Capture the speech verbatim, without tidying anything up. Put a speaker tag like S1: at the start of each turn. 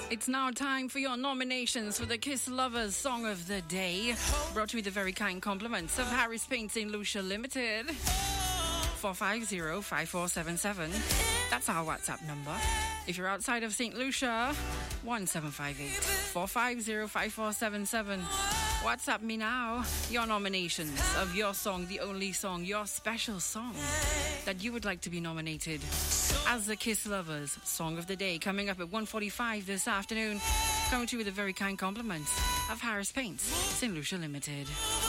S1: It's now time for your nominations for the Kiss Lovers Song of the Day. Brought to you with the very kind compliments of Harris Paint Saint Lucia Limited. four five zero, five four seven seven. That's our WhatsApp number. If you're outside of Saint Lucia, one seven five eight, four five zero, five four seven seven. WhatsApp me now your nominations of your song, the only song, your special song that you would like to be nominated as the Kiss Lovers Song of the Day. Coming up at one forty-five this afternoon, coming to you with a very kind compliment of Harris Paints Saint Lucia Limited.